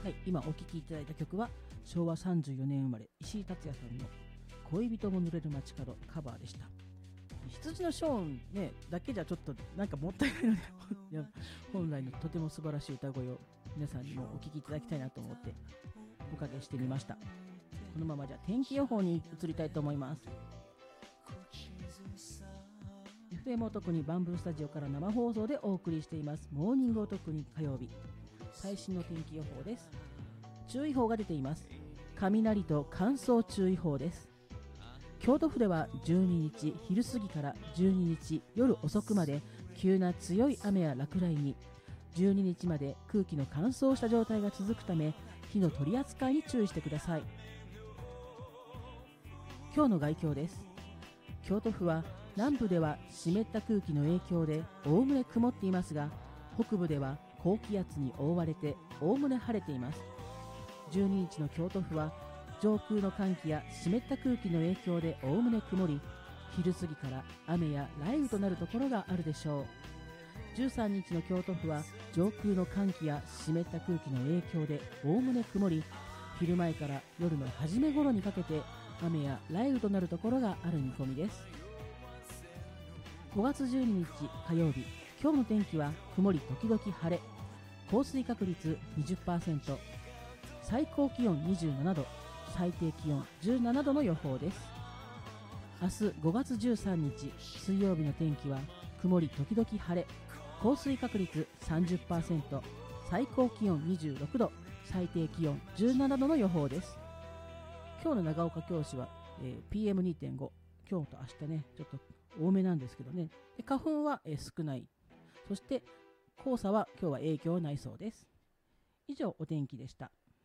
はい、今お聴きいただいた曲は昭和34年生まれ石井達也さんの恋人も濡れる街角カバーでした。羊のショーン、ね、だけじゃちょっとなんかもったいないのでいや本来のとても素晴らしい歌声を皆さんにもお聴きいただきたいなと思っておかけしてみました。このままじゃ天気予報に移りたいと思います。 FM お得にバンブースタジオから生放送でお送りしていますモーニングお得に火曜日、最新の天気予報です。注意報が出ています。雷と乾燥注意報です。京都府では12日昼過ぎから12日夜遅くまで急な強い雨や落雷に、12日まで空気の乾燥した状態が続くため火の取り扱いに注意してください。今日の概況です。京都府は南部では湿った空気の影響でおおむね曇っていますが、北部では高気圧に覆われておおむね晴れています。12日の京都府は上空の寒気や湿った空気の影響でおおむね曇り、昼過ぎから雨や雷雨となるところがあるでしょう。13日の京都府は上空の寒気や湿った空気の影響でおおむね曇り、昼前から夜の初め頃にかけて雨や雷雨となるところがある見込みです。5月12日火曜日、今日の天気は曇り時々晴れ、降水確率 20%、最高気温27度、最低気温17度の予報です。明日5月13日水曜日の天気は曇り時々晴れ、降水確率 30%、最高気温26度、最低気温17度の予報です。今日の長岡京市は、PM2.5、今日と明日ねちょっと多めなんですけどね。で花粉は、少ない。そして黄砂は今日は影響ないそうです。以上お天気でした。